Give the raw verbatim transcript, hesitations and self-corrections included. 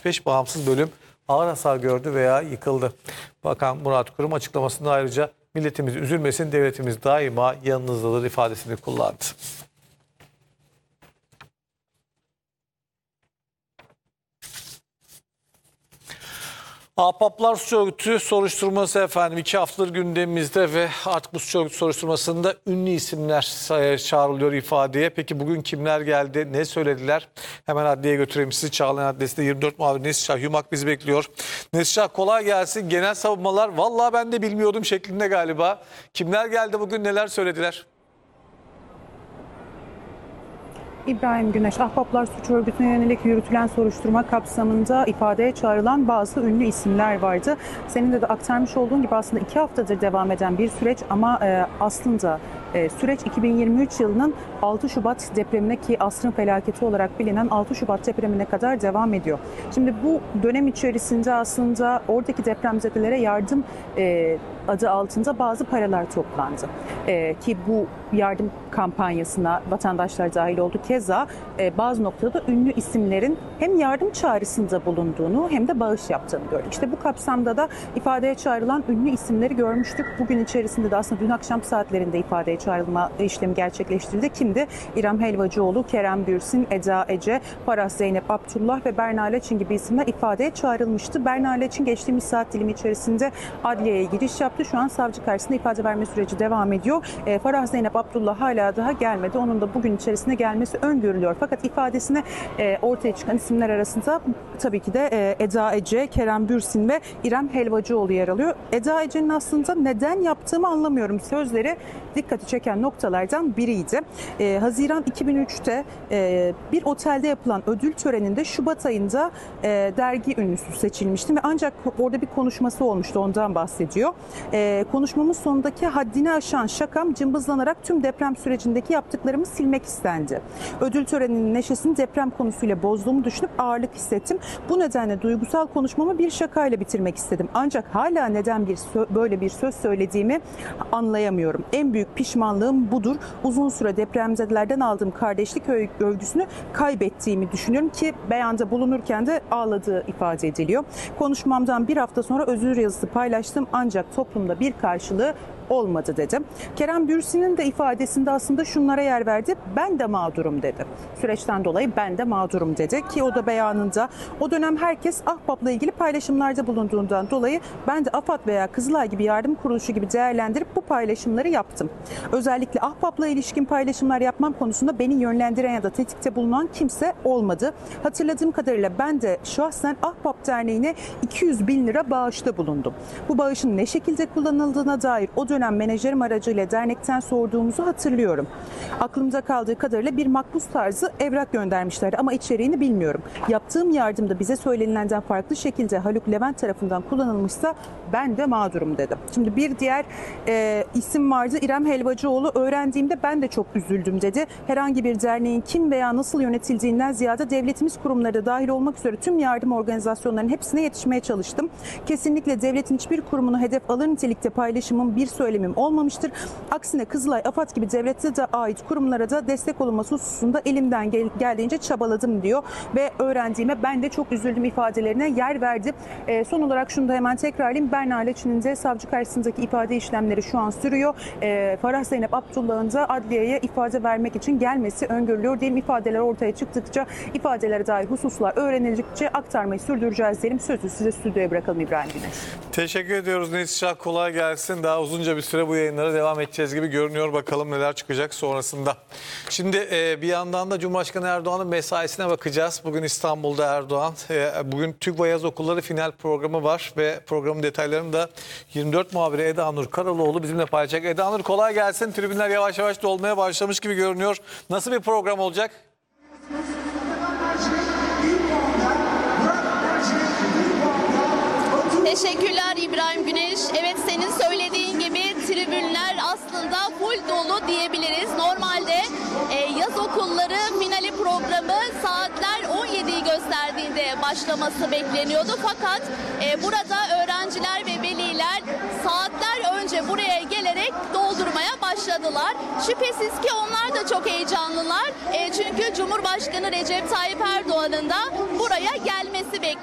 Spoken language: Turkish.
altmış beş bağımsız bölüm ağır hasar gördü veya yıkıldı. Bakan Murat Kurum açıklamasında ayrıca milletimiz üzülmesin, devletimiz daima yanınızdadır ifadesini kullandı. Ahbaplar Suç Örgütü soruşturması efendim iki haftadır gündemimizde ve artık bu suç örgütü soruşturmasında ünlü isimler çağrılıyor ifadeye. Peki bugün kimler geldi, ne söylediler? Hemen adliyeye götüreyim sizi. Çağlayan Adliyesi'nde yirmi dört muhabir Neslihan Yumak bizi bekliyor. Neslihan kolay gelsin. Genel savunmalar vallahi ben de bilmiyordum şeklinde galiba. Kimler geldi bugün, neler söylediler? İbrahim Güneş, Ahbaplar Suç Örgütü'ne yönelik yürütülen soruşturma kapsamında ifadeye çağrılan bazı ünlü isimler vardı. Senin de, de aktarmış olduğun gibi aslında iki haftadır devam eden bir süreç ama e, aslında e, süreç iki bin yirmi üç yılının altı Şubat depremine, ki asrın felaketi olarak bilinen altı Şubat depremine kadar devam ediyor. Şimdi bu dönem içerisinde aslında oradaki depremzedelere yardım e, adı altında bazı paralar toplandı. E, ki bu yardım kampanyasına vatandaşlar dahil oldu. Keza e, bazı noktada da ünlü isimlerin hem yardım çağrısında bulunduğunu hem de bağış yaptığını gördük. İşte bu kapsamda da ifadeye çağrılan ünlü isimleri görmüştük. Bugün içerisinde de aslında dün akşam saatlerinde ifadeye çağrılma işlemi gerçekleştirildi. Kimdi? İrem Helvacıoğlu, Kerem Bürsin, Eda Ece, Farah Zeynep Abdullah ve Berna Leçin gibi isimler ifadeye çağrılmıştı. Berna Leçin geçtiğimiz saat dilimi içerisinde adliyeye giriş yaptı. Şu an savcı karşısında ifade verme süreci devam ediyor. E, Farah Zeynep Abdullah hala daha gelmedi. Onun da bugün içerisinde gelmesi öngörülüyor. Fakat ifadesine e, ortaya çıkan isimler arasında tabii ki de e, Eda Ece, Kerem Bürsin ve İrem Helvacıoğlu yer alıyor. Eda Ece'nin aslında neden yaptığımı anlamıyorum sözleri dikkati çeken noktalardan biriydi. E, Haziran iki bin üçte e, bir otelde yapılan ödül töreninde Şubat ayında e, dergi ünlüsü seçilmiştim ve ancak orada bir konuşması olmuştu, ondan bahsediyor. E, konuşmamın sonundaki haddini aşan şakam cımbızlanarak tüm deprem sürecindeki yaptıklarımı silmek istendi. Ödül töreninin neşesini deprem konusuyla bozduğumu düşünüp ağırlık hissettim. Bu nedenle duygusal konuşmamı bir şakayla bitirmek istedim. Ancak hala neden bir böyle bir söz söylediğimi anlayamıyorum. En büyük pişmanlığım budur. Uzun süre depremzedelerden aldığım kardeşlik övgüsünü kaybettiğimi düşünüyorum, ki beyanda bulunurken de ağladığı ifade ediliyor. Konuşmamdan bir hafta sonra özür yazısı paylaştım ancak toplumda bir karşılığı olmadı dedi. Kerem Bürsin'in de ifadesinde aslında şunlara yer verdi. Ben de mağdurum dedi. Süreçten dolayı ben de mağdurum dedi, ki o da beyanında o dönem herkes Ahbap'la ilgili paylaşımlarda bulunduğundan dolayı ben de AFAD veya Kızılay gibi yardım kuruluşu gibi değerlendirip bu paylaşımları yaptım. Özellikle Ahbap'la ilişkin paylaşımlar yapmam konusunda beni yönlendiren ya da tetikte bulunan kimse olmadı. Hatırladığım kadarıyla ben de şahsen Ahbap Derneği'ne iki yüz bin lira bağışta bulundum. Bu bağışın ne şekilde kullanıldığına dair o dönem menajerim aracıyla dernekten sorduğumuzu hatırlıyorum. Aklımda kaldığı kadarıyla bir makbuz tarzı evrak göndermişlerdi ama içeriğini bilmiyorum. Yaptığım yardımda bize söylenilenden farklı şekilde Haluk Levent tarafından kullanılmışsa ben de mağdurum dedi. Şimdi bir diğer e, isim vardı, İrem Helvacıoğlu. Öğrendiğimde ben de çok üzüldüm dedi. Herhangi bir derneğin kim veya nasıl yönetildiğinden ziyade devletimiz kurumları da dahil olmak üzere tüm yardım organizasyonlarının hepsine yetişmeye çalıştım. Kesinlikle devletin hiçbir kurumunu hedef alır nitelikte paylaşımım bir söylemim olmamıştır. Aksine Kızılay, AFAD gibi devlete de ait kurumlara da destek olunması hususunda elimden gel geldiğince çabaladım diyor ve öğrendiğime ben de çok üzüldüm ifadelerine yer verdi. E, son olarak şunu da hemen tekrarlayayım. Berna Leçin'in de savcı karşısındaki ifade işlemleri şu an sürüyor. E, Farah Zeynep Abdullah'ın da adliyeye ifade vermek için gelmesi öngörülüyor. Diyelim ifadeler ortaya çıktıkça, ifadelere dair hususlar öğrenildikçe aktarmayı sürdüreceğiz diyelim. Sözü size stüdyoya bırakalım İbrahim Güneş. Teşekkür ediyoruz Neslihan. Kolay gelsin. Daha uzunca bir süre bu yayınlara devam edeceğiz gibi görünüyor. Bakalım neler çıkacak sonrasında. Şimdi e, bir yandan da Cumhurbaşkanı Erdoğan'ın mesaisine bakacağız. Bugün İstanbul'da Erdoğan. E, bugün TÜGVA Yaz Okulları final programı var ve programın detaylarını da yirmi dört muhabiri Eda Nur Karaloğlu bizimle paylaşacak. Eda Nur kolay gelsin. Tribünler yavaş yavaş dolmaya başlamış gibi görünüyor. Nasıl bir program olacak? Teşekkürler İbrahim Güneş. Evet, senin söylediğin gibi tribünler aslında full dolu diyebiliriz. Normalde e, yaz okulları finali programı saatler on yediyi gösterdiğinde başlaması bekleniyordu. Fakat e, burada öğrenciler ve veliler saatler önce buraya gelerek doldurmaya başladılar. Şüphesiz ki onlar da çok heyecanlılar. E, çünkü Cumhurbaşkanı Recep Tayyip Erdoğan'ın da buraya gelmesi bekleniyor.